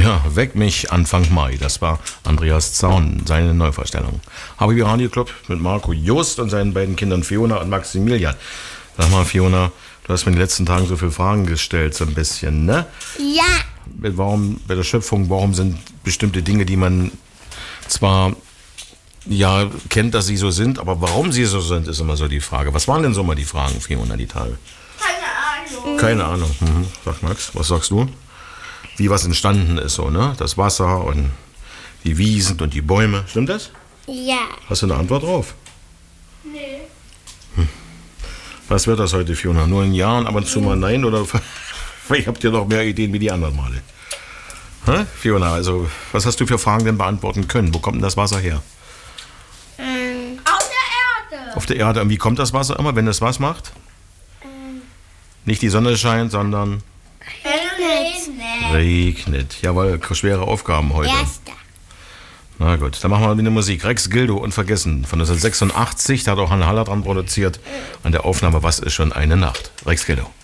Ja, Weck mich Anfang Mai. Das war Andreas Zaun, seine Neuvorstellung. HBB Radio Club mit Marco Just und seinen beiden Kindern Fiona und Maximilian. Sag mal, Fiona, du hast mir in den letzten Tagen so viele Fragen gestellt, so ein bisschen, ne? Ja. Warum, bei der Schöpfung, warum sind bestimmte Dinge, die man zwar ja kennt, dass sie so sind, aber warum sie so sind, ist immer so die Frage. Was waren denn so mal die Fragen, Fiona, die Tage? Keine Ahnung. Keine Ahnung. Sag Max, was sagst du? Wie was entstanden ist so, ne? Das Wasser und die Wiesen und die Bäume. Stimmt das? Ja. Hast du eine Antwort drauf? Nee. Was wird das heute, Fiona? Nur in Jahren, ab und zu mal nein? Oder vielleicht habt ihr noch mehr Ideen wie die anderen Male? Hä? Fiona, also was hast du für Fragen denn beantworten können? Wo kommt denn das Wasser her? Auf der Erde. Auf der Erde. Und wie kommt das Wasser immer, wenn es was macht? Nicht die Sonne scheint, sondern regnet. Jawohl, schwere Aufgaben heute. Erster. Na gut, dann machen wir wieder Musik. Rex Gildo, unvergessen, von 1986. Da hat auch Hanne Haller dran produziert. An der Aufnahme Was ist schon eine Nacht? Rex Gildo.